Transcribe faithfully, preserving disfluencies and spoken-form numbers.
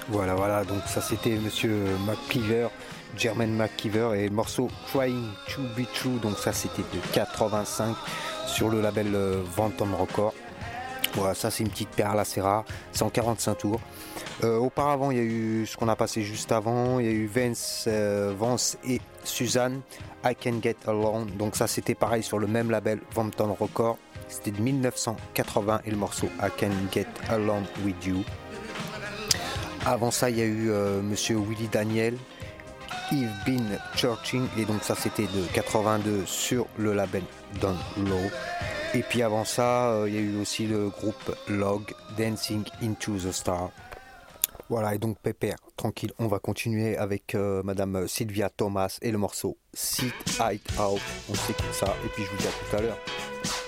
Voilà, voilà, donc ça c'était Monsieur McKeever, Jermaine McKeever et le morceau Trying to Be True, donc ça c'était de quatre-vingt-cinq sur le label euh, Phantom Records. Voilà, ça c'est une petite perle assez rare, c'est en quarante-cinq tours. Euh, auparavant, il y a eu ce qu'on a passé juste avant, il y a eu Vance, euh, Vance et Suzanne, I Can Get Along, donc ça c'était pareil sur le même label Phantom Records, c'était de mille neuf cent quatre-vingts et le morceau I Can Get Along With You. Avant ça, il y a eu euh, Monsieur Willie Daniel, You've Been Churching, et donc ça c'était de quatre-vingt-deux sur le label Down Low. Et puis avant ça, euh, il y a eu aussi le groupe Log, Dancing Into the Star. Voilà, et donc pépère, tranquille, on va continuer avec euh, Madame Sylvia Thomas et le morceau Sit Hide Out. On s'écoute ça, et puis je vous dis à tout à l'heure.